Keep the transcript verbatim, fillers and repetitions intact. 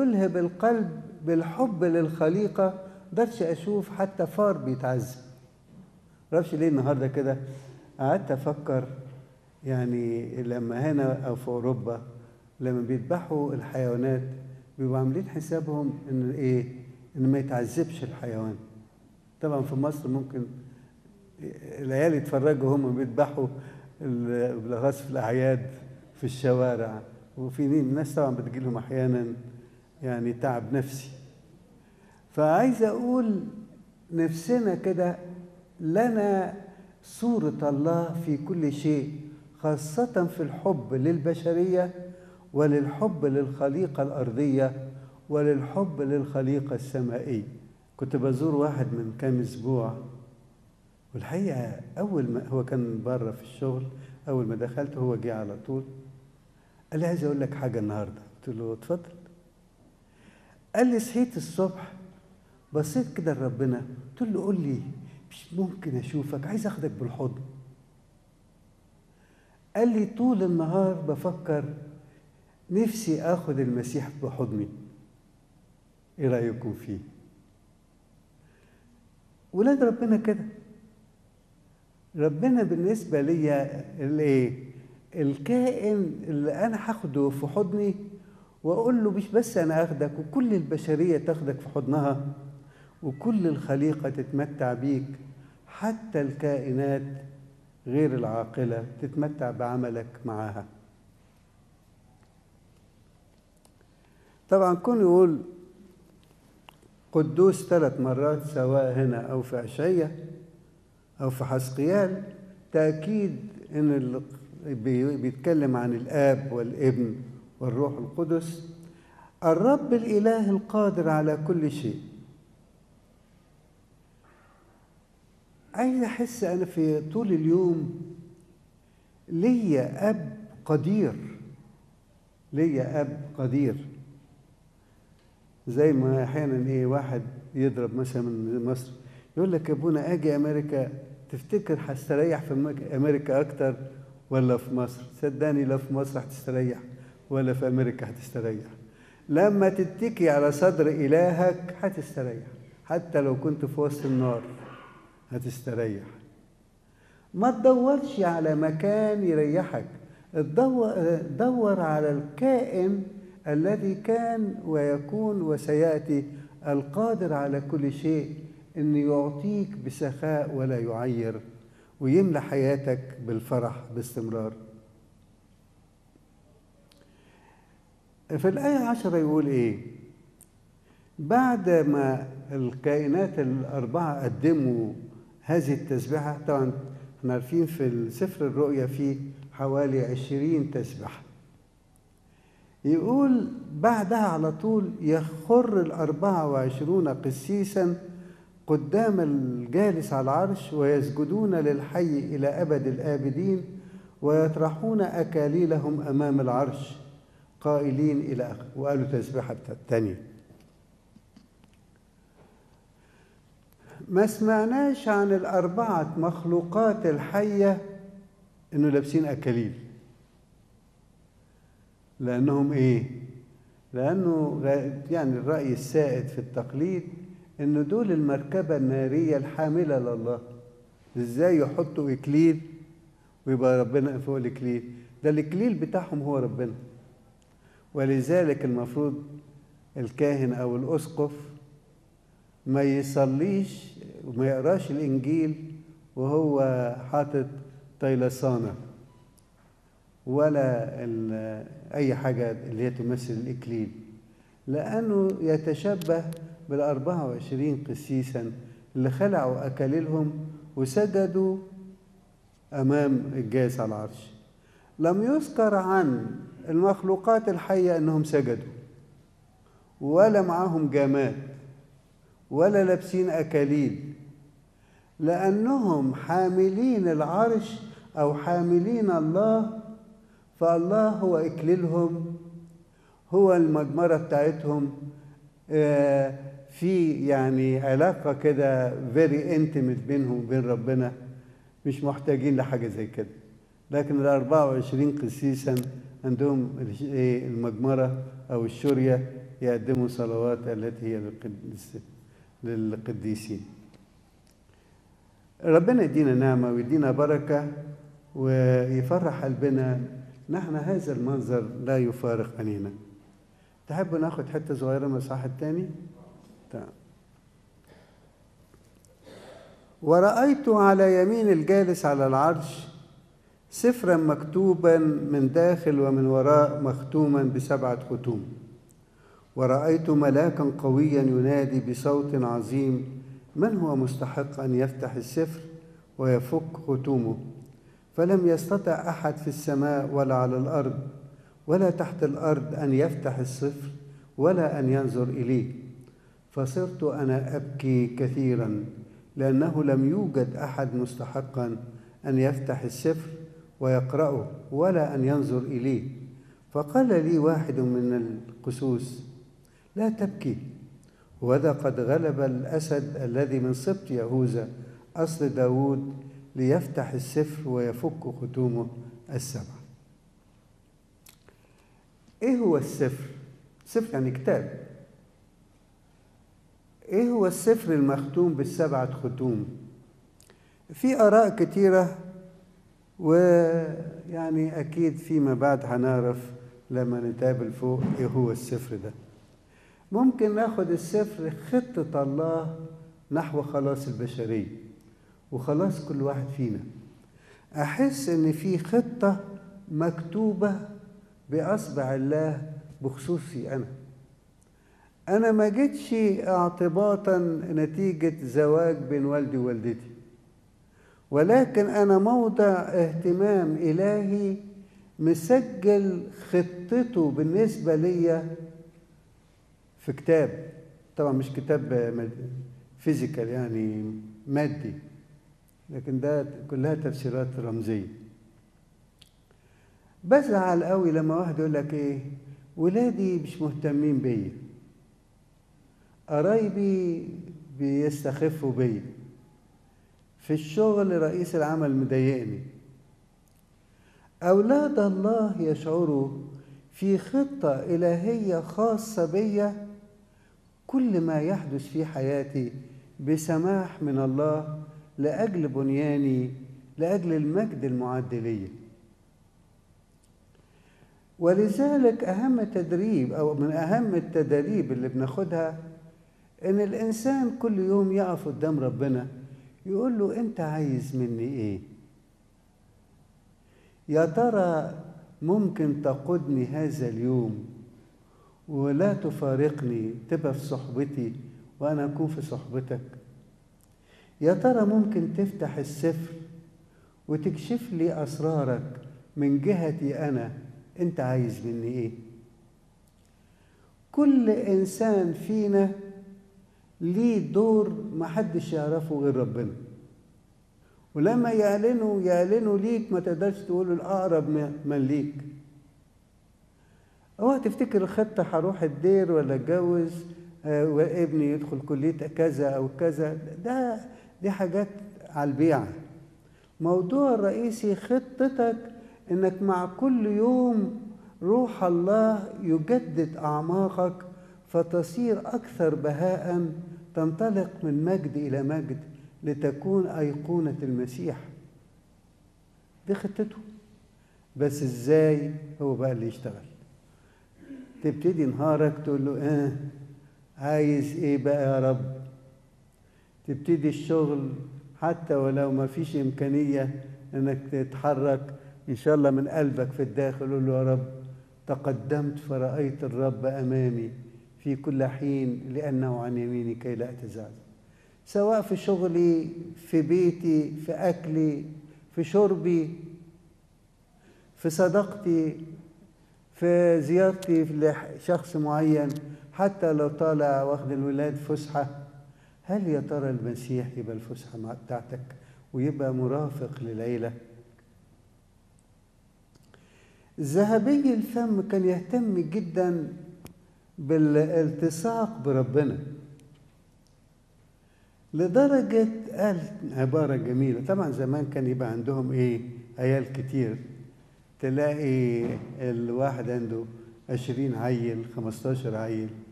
تلهب القلب بالحب للخليقة. مقدرش أشوف حتى فار بيتعذب. معرفش ليه النهاردة كده قعدت أفكر، يعني لما هنا أو في أوروبا لما بيذبحوا الحيوانات بيبقوا عاملين حسابهم إن إيه؟ إن ما يتعذبش الحيوان. طبعا في مصر ممكن العيال يتفرجوا هم بيذبحوا بالأخص في الأعياد في الشوارع، وفي ناس طبعا بتجيلهم أحيانا يعني تعب نفسي. فعايز أقول نفسنا كده لنا صورة الله في كل شيء، خاصة في الحب للبشرية وللحب للخليقة الأرضية وللحب للخليقة السمائية. كنت بزور واحد من كام أسبوع، والحقيقة أول ما هو كان بره في الشغل، أول ما دخلت هو جه على طول قال لي عايز أقول لك حاجة النهاردة. قلت له اتفضل. قال لي صحيت الصبح بصيت كده لربنا، قلت له قول لي مش ممكن أشوفك، عايز أخدك بالحضن. قال لي طول النهار بفكر نفسي آخد المسيح بحضني. إيه رأيكم فيه؟ ولاد ربنا كده. ربنا بالنسبة لي الايه؟ الكائن اللي انا هاخده في حضني واقول له مش بس انا اخدك، وكل البشرية تاخدك في حضنها، وكل الخليقة تتمتع بيك، حتى الكائنات غير العاقلة تتمتع بعملك معها. طبعا كون يقول قدوس ثلاث مرات سواء هنا أو في أشعية أو في حزقيال، تأكيد إن بيتكلم عن الآب والابن والروح القدس. الرب الإله القادر على كل شيء. عايز أحس أنا في طول اليوم ليا أب قدير، ليا أب قدير. زي ما أحيانا إيه واحد يضرب مثلا من مصر يقول لك يا ابونا أجي أمريكا تفتكر هستريح في أمريكا أكتر ولا في مصر؟ صدقني لا في مصر هتستريح ولا في أمريكا هتستريح. لما تتكي على صدر إلهك هتستريح، حتى لو كنت في وسط النار هتستريح. ما تدورش على مكان يريحك، دور على الكائن الذي كان ويكون وسيأتي، القادر على كل شيء، إن يعطيك بسخاء ولا يعير، ويملى حياتك بالفرح باستمرار. في الآية عشرة يقول إيه؟ بعد ما الكائنات الأربعة قدموا هذه التسبيحة، طبعا احنا عارفين في سفر الرؤيا فيه حوالي عشرين تسبيحة، يقول بعدها على طول يخر الأربعة وعشرون قسيسا قدام الجالس على العرش ويسجدون للحي إلى أبد الآبدين ويطرحون أكاليلهم أمام العرش قائلين إلى آخره. وقالوا تسبيحة الثانية. ما سمعناش عن الأربعة مخلوقات الحية إنه لابسين أكاليل. لأنهم إيه؟ لأنه يعني الرأي السائد في التقليد إنه دول المركبة النارية الحاملة لله. إزاي يحطوا إكليل ويبقى ربنا فوق الإكليل؟ ده الإكليل بتاعهم هو ربنا. ولذلك المفروض الكاهن أو الأسقف ما يصليش وما يقراش الإنجيل وهو حاطط طيلسانة ولا أي حاجة اللي هي تمثل الإكليل، لأنه يتشبه بالأربعة وعشرين قسيسا اللي خلعوا أكاليلهم وسجدوا أمام الجالس على العرش. لم يذكر عن المخلوقات الحية أنهم سجدوا، ولا معهم جماد، ولا لابسين أكاليل، لأنهم حاملين العرش أو حاملين الله، فالله هو إكليلهم، هو المجمرة بتاعتهم. في يعني علاقة كده very intimate بينهم وبين ربنا، مش محتاجين لحاجة زي كده. لكن الأربعة وعشرين قسيسا عندهم المجمرة أو الشورية يقدموا صلوات التي هي للقديس للقديسين. ربنا يدينا نعمة ويدينا بركة ويفرح قلبنا. نحن هذا المنظر لا يفارق عينينا. تحبوا ناخد حتة صغيرة من الإصحاح الثاني؟ تمام. ورأيت على يمين الجالس على العرش سفرا مكتوبا من داخل ومن وراء مختوما بسبعة ختوم. ورأيت ملاكا قويا ينادي بصوت عظيم: من هو مستحق أن يفتح السفر ويفك ختومه؟ فلم يستطع أحد في السماء ولا على الأرض ولا تحت الأرض أن يفتح السفر ولا أن ينظر إليه. فصرت أنا أبكي كثيرا لأنه لم يوجد أحد مستحقا أن يفتح السفر ويقرأه ولا أن ينظر إليه. فقال لي واحد من القسوس: لا تبكي، وذا قد غلب الأسد الذي من سبط يهوذا أصل داود ليفتح السفر ويفك ختومه السبعة. إيه هو السفر؟ سفر يعني كتاب. إيه هو السفر المختوم بالسبعة ختوم؟ في آراء كتيرة، ويعني أكيد فيما بعد هنعرف لما نتقابل فوق إيه هو السفر ده. ممكن ناخد السفر خطة الله نحو خلاص البشرية وخلاص كل واحد فينا. أحس إن في خطة مكتوبة بأصبع الله بخصوصي أنا. أنا ما جيتش اعتباطا نتيجة زواج بين والدي ووالدتي، ولكن أنا موضع اهتمام إلهي مسجل خطته بالنسبة لي في كتاب. طبعا مش كتاب فيزيكال يعني مادي، لكن ده كلها تفسيرات رمزية. بزعل قوي لما واحد يقول لك ايه، ولادي مش مهتمين بيا، قرايبي بيستخفوا بيا، في الشغل رئيس العمل مضايقني. أولاد الله يشعروا في خطة إلهية خاصة بيا، كل ما يحدث في حياتي بسماح من الله لأجل بنياني، لأجل المجد المعد لي. ولذلك أهم تدريب أو من أهم التدريب اللي بناخدها إن الإنسان كل يوم يقف قدام ربنا يقول له: أنت عايز مني إيه؟ يا ترى ممكن تقودني هذا اليوم ولا تفارقني، تبقى في صحبتي وأنا أكون في صحبتك؟ يا ترى ممكن تفتح السفر وتكشف لي أسرارك من جهتي أنا، أنت عايز مني إيه؟ كل إنسان فينا ليه دور محدش يعرفه غير ربنا، ولما يعلنوا يعلنوا ليك ما تقدرش تقول الأقرب من ليك. اوعى تفتكر الخطة هروح الدير ولا اتجوز آه وابني يدخل كلية كذا أو كذا، ده دي حاجات على البيعة. موضوع الرئيسي خطتك إنك مع كل يوم روح الله يجدد أعماقك فتصير أكثر بهاء، تنطلق من مجد إلى مجد لتكون أيقونة المسيح. دي خطته. بس إزاي؟ هو بقى اللي يشتغل. تبتدي نهارك تقول له: آه عايز إيه بقى يا رب؟ تبتدي الشغل حتى ولو ما فيش إمكانية إنك تتحرك، إن شاء الله من قلبك في الداخل قول له: يا رب تقدمت فرأيت الرب أمامي في كل حين لأنه عن يميني كي لا أتزعزع. سواء في شغلي، في بيتي، في أكلي، في شربي، في صداقتي، في زيارتي لشخص معين، حتى لو طالع واخد الولاد فسحة، هل يا ترى المسيح يبقى الفسحة بتاعتك ويبقى مرافق للعيلة؟ ذهبي الفم كان يهتم جدا بالالتصاق بربنا، لدرجة قال عبارة جميلة. طبعا زمان كان يبقى عندهم ايه عيال كتير، تلاقي الواحد عنده عشرين عيل، خمستاشر عيل،